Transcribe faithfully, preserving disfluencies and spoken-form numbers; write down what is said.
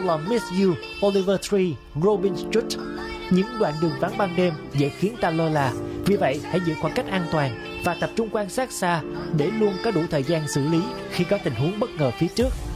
là Miss You, Oliver Tree, Robin Street. Những đoạn đường vắng ban đêm dễ khiến ta lơ là. Vì vậy, hãy giữ khoảng cách an toàn và tập trung quan sát xa để luôn có đủ thời gian xử lý khi có tình huống bất ngờ phía trước.